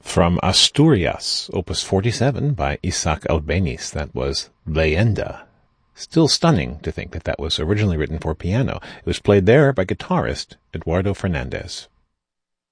From Asturias, Opus 47 by Isaac Albéniz, that was Leyenda. Still stunning to think that was originally written for piano. It was played there by guitarist Eduardo Fernandez.